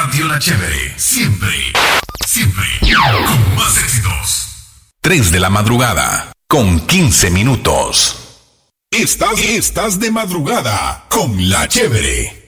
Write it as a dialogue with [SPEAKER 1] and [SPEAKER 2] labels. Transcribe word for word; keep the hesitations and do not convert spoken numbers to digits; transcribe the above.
[SPEAKER 1] Radio La Chévere, siempre, siempre, con más éxitos. tres de la madrugada, con quince minutos. Estás, estás de madrugada con La Chévere.